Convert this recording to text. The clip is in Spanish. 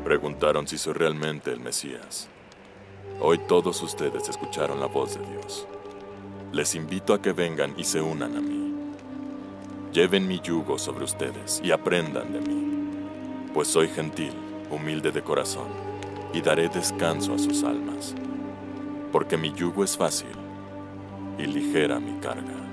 Preguntaron si soy realmente el Mesías. Hoy todos ustedes escucharon la voz de Dios. Les invito a que vengan y se unan a mí. Lleven mi yugo sobre ustedes y aprendan de mí, pues soy gentil, humilde de corazón, y daré descanso a sus almas, porque mi yugo es fácil y ligera mi carga.